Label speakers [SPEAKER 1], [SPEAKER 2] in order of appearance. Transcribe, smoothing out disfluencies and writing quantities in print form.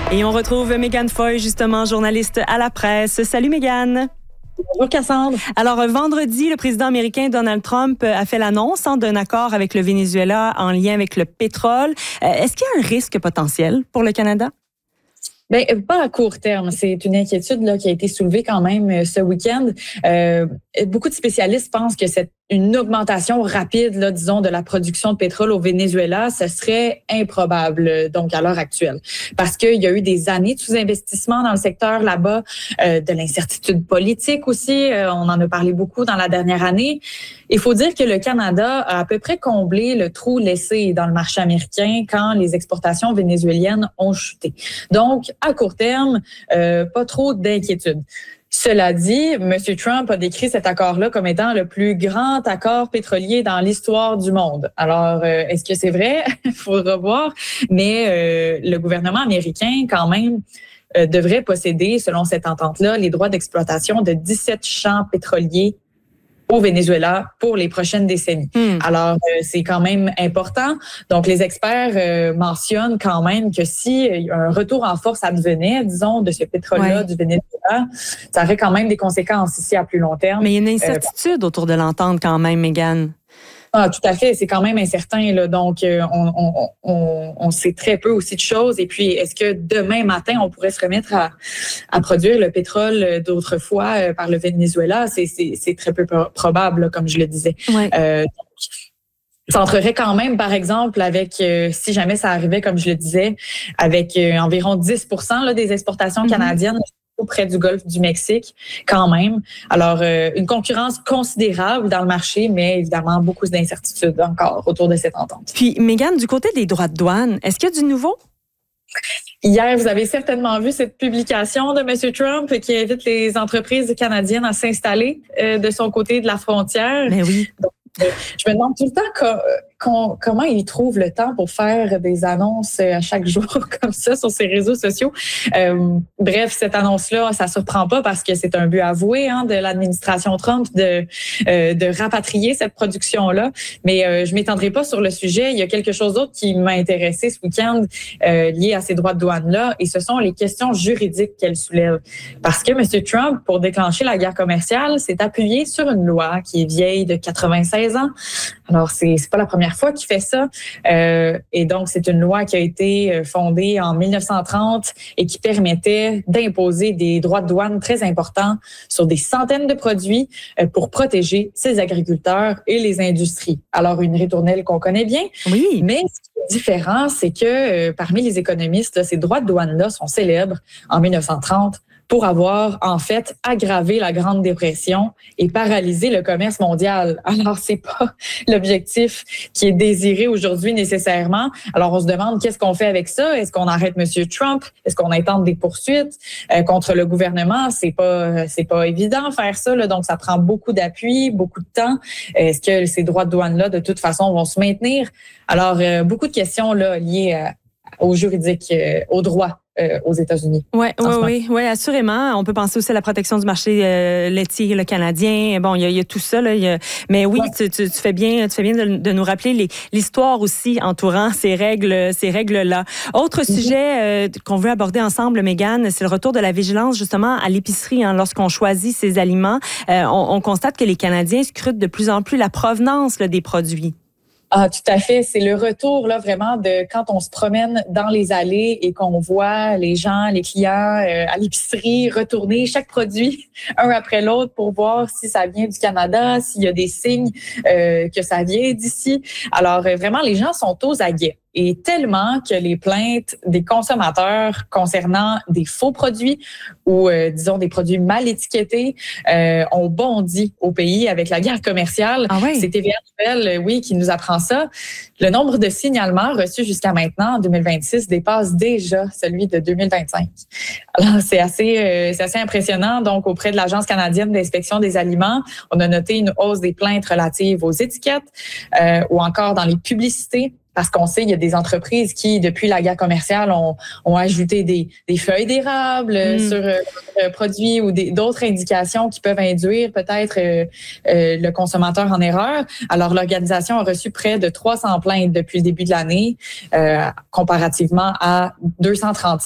[SPEAKER 1] Et on retrouve Mégane Foy, justement, journaliste à la presse. Salut Mégane.
[SPEAKER 2] Bonjour Cassandre.
[SPEAKER 1] Alors, vendredi, le président américain Donald Trump a fait l'annonce d'un accord avec le Venezuela en lien avec le pétrole. Est-ce qu'il y a un risque potentiel pour le Canada?
[SPEAKER 2] Bien, pas à court terme. C'est une inquiétude là, qui a été soulevée quand même ce week-end. Beaucoup de spécialistes pensent que c'est une augmentation rapide, là, disons, de la production de pétrole au Venezuela, ce serait improbable, donc, à l'heure actuelle. Parce qu'il y a eu des années de sous-investissement dans le secteur là-bas, de l'incertitude politique aussi. On en a parlé beaucoup dans la dernière année. Il faut dire que le Canada a à peu près comblé le trou laissé dans le marché américain quand les exportations vénézuéliennes ont chuté. Donc, à court terme, pas trop d'inquiétude. Cela dit, M. Trump a décrit cet accord-là comme étant le plus grand accord pétrolier dans l'histoire du monde. Alors, est-ce que c'est vrai? Il faut revoir. Mais le gouvernement américain, quand même, devrait posséder, selon cette entente-là, les droits d'exploitation de 17 champs pétroliers au Venezuela pour les prochaines décennies. Alors, c'est quand même important. Donc, les experts mentionnent quand même que si un retour en force advenait, disons, de ce pétrole-là du Venezuela, ça aurait quand même des conséquences ici à plus long terme.
[SPEAKER 1] Mais il y a une incertitude autour de l'entente quand même, Mégane.
[SPEAKER 2] Ah, tout à fait. C'est quand même incertain, là. Donc, on sait très peu aussi de choses. Et puis, est-ce que demain matin, on pourrait se remettre à produire le pétrole d'autrefois par le Venezuela? C'est très peu probable, là, comme je le disais.
[SPEAKER 1] Ouais.
[SPEAKER 2] Ça entrerait quand même, par exemple, avec, si jamais ça arrivait, comme je le disais, avec environ 10% là, des exportations canadiennes près du golfe du Mexique, quand même. Alors, une concurrence considérable dans le marché, mais évidemment, beaucoup d'incertitudes encore autour de cette entente.
[SPEAKER 1] Puis, Mégane, du côté des droits de douane, est-ce qu'il y a du nouveau?
[SPEAKER 2] Hier, vous avez certainement vu cette publication de M. Trump qui invite les entreprises canadiennes à s'installer de son côté de la frontière.
[SPEAKER 1] Mais oui.
[SPEAKER 2] Donc, je me demande tout le temps comment il trouve le temps pour faire des annonces à chaque jour comme ça sur ses réseaux sociaux. Bref, cette annonce-là, ça surprend pas parce que c'est un but avoué de l'administration Trump de rapatrier cette production-là. Mais je m'étendrai pas sur le sujet. Il y a quelque chose d'autre qui m'a intéressé ce week-end lié à ces droits de douane-là, et ce sont les questions juridiques qu'elle soulève. Parce que M. Trump, pour déclencher la guerre commerciale, s'est appuyé sur une loi qui est vieille de 96 ans. Alors, c'est pas la première fois qu'il fait ça. Et donc, c'est une loi qui a été fondée en 1930 et qui permettait d'imposer des droits de douane très importants sur des centaines de produits pour protéger ses agriculteurs et les industries. Alors, une ritournelle qu'on connaît bien.
[SPEAKER 1] Oui.
[SPEAKER 2] Mais ce qui est différent, c'est que parmi les économistes, là, ces droits de douane-là sont célèbres en 1930 pour avoir, en fait, aggravé la Grande Dépression et paralysé le commerce mondial. Alors, c'est pas l'objectif qui est désiré aujourd'hui nécessairement. Alors, on se demande qu'est-ce qu'on fait avec ça? Est-ce qu'on arrête M. Trump? Est-ce qu'on intente des poursuites contre le gouvernement? C'est pas évident faire ça, là. Donc, ça prend beaucoup d'appui, beaucoup de temps. Est-ce que ces droits de douane-là, de toute façon, vont se maintenir? Alors, beaucoup de questions là liées au juridique, au droit. Aux États-Unis.
[SPEAKER 1] Oui, assurément. On peut penser aussi à la protection du marché laitier le canadien. Bon, il y a tout ça là. Mais oui, tu fais bien de nous rappeler l'histoire aussi entourant ces règles-là. Autre sujet qu'on veut aborder ensemble, Mégane, c'est le retour de la vigilance justement à l'épicerie lorsqu'on choisit ses aliments. On constate que les Canadiens scrutent de plus en plus la provenance des produits.
[SPEAKER 2] Ah, tout à fait. C'est le retour là vraiment de quand on se promène dans les allées et qu'on voit les gens, les clients à l'épicerie retourner chaque produit un après l'autre pour voir si ça vient du Canada, s'il y a des signes que ça vient d'ici. Alors vraiment, les gens sont aux aguets. Et tellement que les plaintes des consommateurs concernant des faux produits ou, disons, des produits mal étiquetés ont bondi au pays avec la guerre commerciale.
[SPEAKER 1] Ah oui?
[SPEAKER 2] C'est TVA Nouvelle, oui, qui nous apprend ça. Le nombre de signalements reçus jusqu'à maintenant, en 2026, dépasse déjà celui de 2025. Alors, c'est assez impressionnant. Donc, auprès de l'Agence canadienne d'inspection des aliments, on a noté une hausse des plaintes relatives aux étiquettes ou encore dans les publicités. Parce qu'on sait, il y a des entreprises qui, depuis la guerre commerciale, ont ajouté des feuilles d'érable sur leurs produits ou d'autres indications qui peuvent induire peut-être le consommateur en erreur. Alors, l'organisation a reçu près de 300 plaintes depuis le début de l'année, comparativement à 235